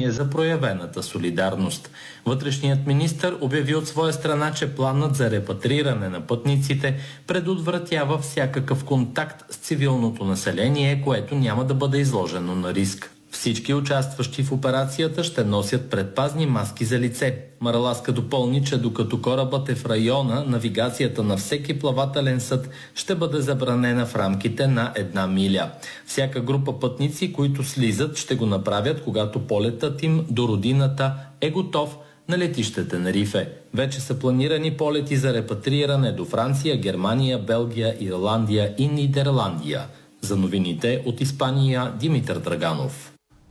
уважение за проявената солидарност. Вътрешният министър обяви от своя страна, че планът за репатриране на пътниците предотвратява всякакъв контакт с цивилното население, което няма да бъде изложено на риск. Всички участващи в операцията ще носят предпазни маски за лице. Мараласка допълни, че докато корабът е в района, навигацията на всеки плавателен съд ще бъде забранена в рамките на 1 миля. Всяка група пътници, които слизат, ще го направят, когато полетът им до родината е готов на летище Тенерифе. Вече са планирани полети за репатриране до Франция, Германия, Белгия, Ирландия и Нидерландия. За новините от Испания, Димитър Драганов.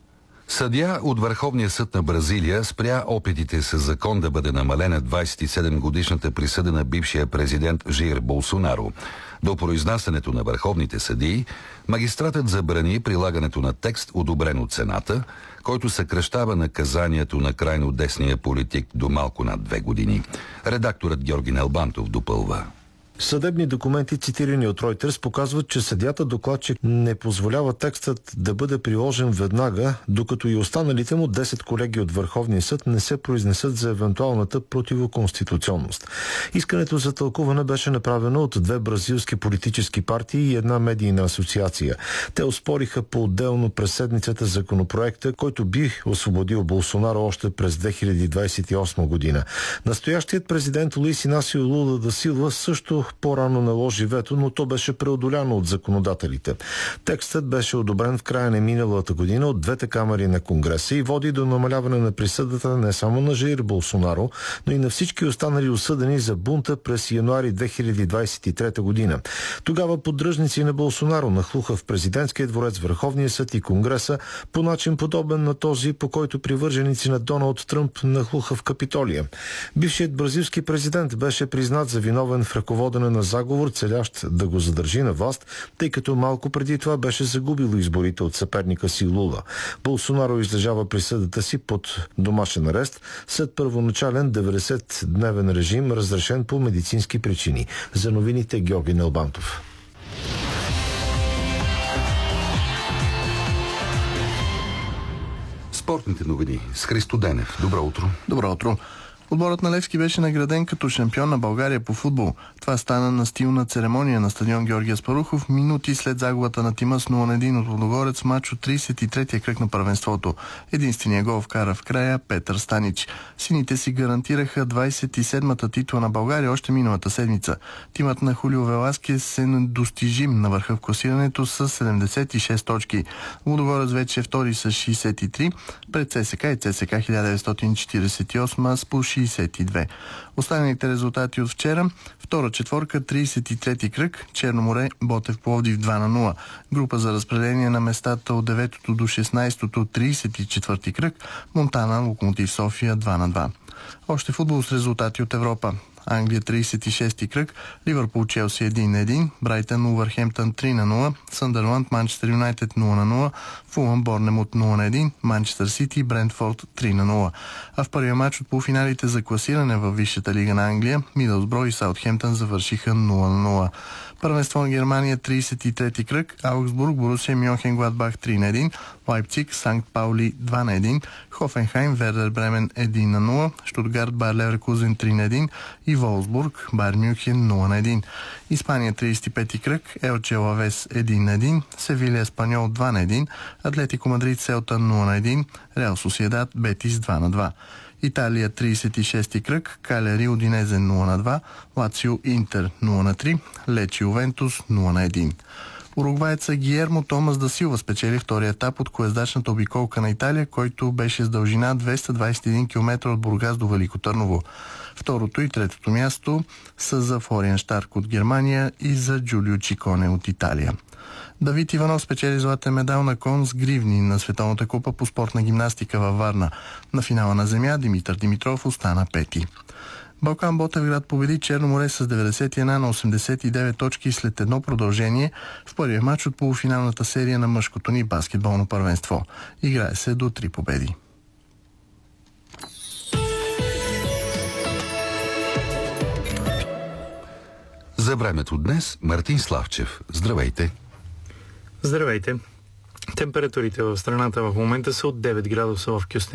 Съдия от Върховния съд на Бразилия спря опитите с закон да бъде намалена 27-годишната присъда на бившия президент Жаир Болсонаро. До произнасянето на върховните съдии, магистратът забрани прилагането на текст, одобрен от Сената, който съкращава наказанието на крайно десния политик до малко над 2 години. Редакторът Георги Нелбантов допълва. Съдебни документи, цитирани от Reuters, показват, че съдията докладчик не позволява текстът да бъде приложен веднага, докато и останалите му 10 колеги от Върховния съд не се произнесат за евентуалната противоконституционност. Искането за тълкуване беше направено от 2 бразилски политически партии и една медийна асоциация. Те оспориха по-отделно през седмицата законопроекта, който би освободил Болсонаро още през 2028 година. Настоящият президент Луис Инасио Лула да Силва също по-рано наложи вето, но то беше преодоляно от законодателите. Текстът беше одобрен в края на миналата година от двете камари на Конгреса и води до намаляване на присъдата не само на Жаир Болсонаро, но и на всички останали осъдени за бунта през януари 2023 година. Тогава поддръжници на Болсонаро нахлуха в президентския дворец, Върховния съд и Конгреса по начин подобен на този, по който привърженици на Доналд Тръмп нахлуха в Капитолия. Бившият бразилски президент беше признат за виновен в ръководене на заговор, целящ да го задържи на власт, тъй като малко преди това беше загубил изборите от съперника си Лула. Болсонаро излежава присъдата си под домашен арест след първоначален 90-дневен режим, разрешен по медицински причини. За новините Георги Нелбантов. Спортните новини с Христо Денев. Добро утро. Добро утро. Отборът на Левски беше награден като шампион на България по футбол. Това стана на стилна церемония на стадион Георги Аспарухов минути след загубата на тима с 0-1 от Лудогорец в мач от 33-я кръг на първенството. Единствения гол вкара в края Петър Станич. Сините си гарантираха 27-та титла на България още миналата седмица. Тимът на Хулио Веласкес е недостижим на върха в класирането с 76 точки. Лудогорец вече е втори с 63, пред ЦСКА и ЦСКА 1948 с по 62. Останалите резултати от вчера: втора четворка, 33-ти кръг, Черноморе, Ботев Пловдив 2-0. Група за разпределение на местата от 9-то до 16-то, 34-ти кръг, Монтана, Локомотив София 2-2. Още футбол с резултати от Европа. Англия 36-ти кръг, Ливърпул Челси 1-1, Брайтън Увърхемптън 3-0, Съндърланд Манчестър Юнайтед 0-0, Фулъм Борнемут 0-1, Манчестър Сити Брентфорд 3-0. А в първия матч от полуфиналите за класиране във Висшата лига на Англия, Мидълсбро и Саутхемптън завършиха 0-0. Първенство на Германия 33-ти кръг, Аугсбург Борусия Мьонхенгладбах 3-1, Лайпциг Санкт Паули 2-1, Хофенхайм Вердер Бремен 1-0, Штутгарт Байер Леверкузен 3-1 и Волсбург Байер Мюнхен 0-1. Испания 35-ти кръг, Елче Лавес 1-1, Севилия Еспаньол 2-1, Атлетико Мадрид Селта 0-1, Реал Сосиедад Бетис 2-2. Италия 36-ти кръг, Калери Удинезе 0-2, Лацио Интер 0-3, Лечи Ювентус 0-1. Уругваеца Гиермо Томас да Силва спечели втория етап от колездачната обиколка на Италия, който беше с дължина 221 км от Бургас до Велико Търново. Второто и третото място са за Флориан Штарк от Германия и за Джулио Чиконе от Италия. Давид Иванов спечели златен медал на кон с гривни на Световната купа по спортна гимнастика във Варна. На финала на земя Димитър Димитров остана пети. Балкан Ботевград победи Черноморе с 91 на 89 точки след едно продължение в първия матч от полуфиналната серия на мъжкото ни баскетболно първенство. Играе се до 3 победи. За времето днес Мартин Славчев. Здравейте! Здравейте! Температурите в страната в момента са от 9 градуса в Кюстендил.